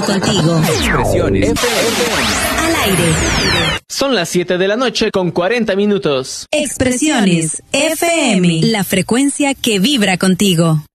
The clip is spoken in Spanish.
contigo. Expresiones FM. Al aire. Son las 7 de la noche con 40 minutos. Expresiones FM. La frecuencia que vibra contigo.